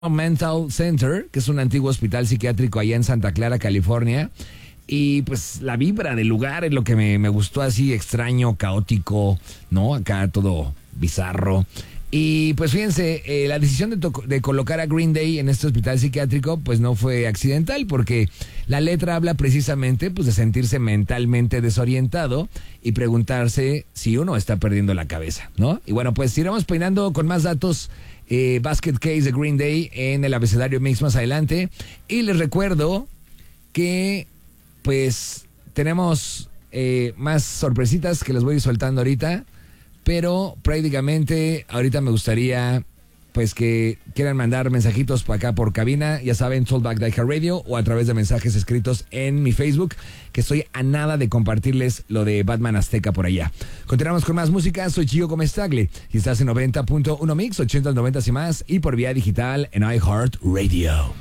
Mental Center, que es un antiguo hospital psiquiátrico allá en Santa Clara, California. Y pues la vibra del lugar es lo que me gustó, así extraño, caótico, ¿no? Acá todo bizarro. Y pues fíjense, la decisión de colocar a Green Day en este hospital psiquiátrico pues no fue accidental, porque la letra habla precisamente pues de sentirse mentalmente desorientado y preguntarse si uno está perdiendo la cabeza, ¿no? Y bueno, pues iremos peinando con más datos Basket Case de Green Day en el abecedario Mix más adelante. Y les recuerdo que pues tenemos más sorpresitas que les voy a ir soltando ahorita. Pero prácticamente ahorita me gustaría pues que quieran mandar mensajitos para acá por cabina, ya saben, Soulback Die Radio, o a través de mensajes escritos en mi Facebook, que estoy a nada de compartirles lo de Batman Azteca por allá. Continuamos con más música, soy Chico Gómez Tagle y estás en 90.1 Mix, 80 al 90 y más, y por vía digital en iHeart Radio.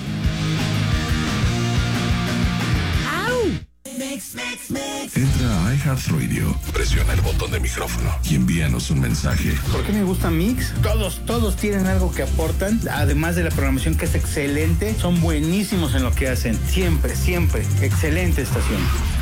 Entra a iHeartRadio, presiona el botón de micrófono y envíanos un mensaje. ¿Por qué me gusta Mix? Todos tienen algo que aportan, además de la programación que es excelente, son buenísimos en lo que hacen, siempre, excelente estación.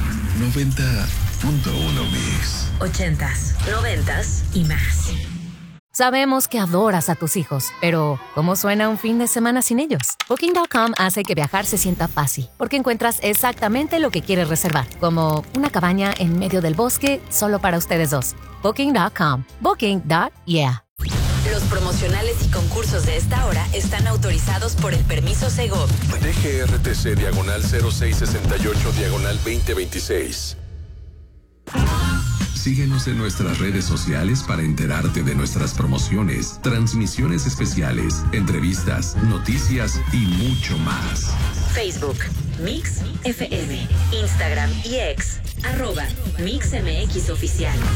90.1 Mix. 80s, 90s y más. Sabemos que adoras a tus hijos, pero ¿cómo suena un fin de semana sin ellos? Booking.com hace que viajar se sienta fácil, porque encuentras exactamente lo que quieres reservar, como una cabaña en medio del bosque solo para ustedes dos. Booking.com. Booking.yeah. Los promocionales y concursos de esta hora están autorizados por el permiso Segov. DGRTC /0668/2026. Síguenos en nuestras redes sociales para enterarte de nuestras promociones, transmisiones especiales, entrevistas, noticias y mucho más. Facebook, Mix FM, Instagram y X, @MixMX Oficial.